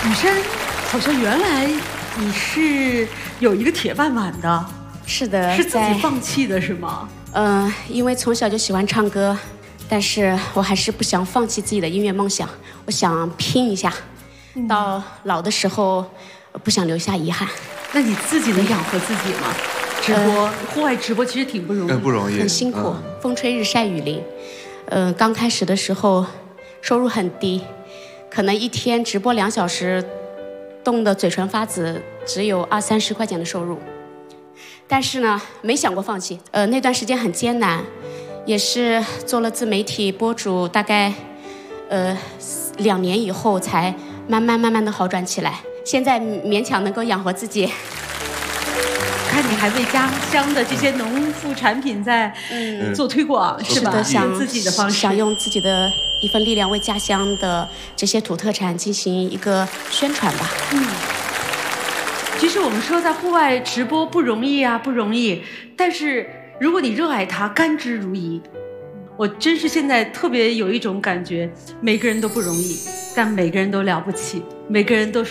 雨山好像原来你是有一个铁饭碗的， 是的， 是自己放弃的是吗？ 因为从小就喜欢唱歌，但是我还是不想放弃自己的音乐梦想，我想拼一下，到老的时候不想留下遗憾。 那你自己能养活自己吗？直播，户外直播其实挺不容易， 不容易， 很辛苦，风吹日晒雨淋。刚开始的时候收入很低，可能一天直播2小时，冻得嘴唇发紫，只有20-30块钱的收入。但是呢，没想过放弃。那段时间很艰难，也是做了自媒体博主，大概2年以后才慢慢的好转起来。现在勉强能够养活自己。 看你还为家乡的这些农副产品在做推广，是吧？ 想自己的方式， 想用自己的一份力量为家乡的这些土特产进行一个宣传吧。 其实我们说在户外直播不容易啊，不容易。但是如果你热爱它，甘之如饴，我真是现在特别有一种感觉，每个人都不容易，但每个人都了不起，每个人都是。